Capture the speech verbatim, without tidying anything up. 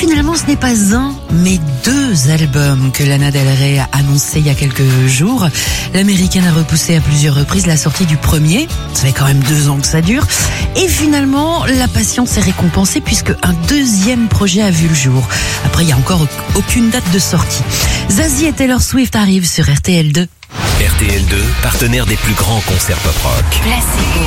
finalement, ce n'est pas un, mais deux albums que Lana Del Rey a annoncé il y a quelques jours. L'américaine a repoussé à plusieurs reprises la sortie du premier. Ça fait quand même deux ans que ça dure. Et finalement, la patience est récompensée puisque un deuxième projet a vu le jour. Après, il n'y a encore aucune date de sortie. Zazie et Taylor Swift arrivent sur R T L deux. R T L deux, partenaire des plus grands concerts pop rock. Placebo.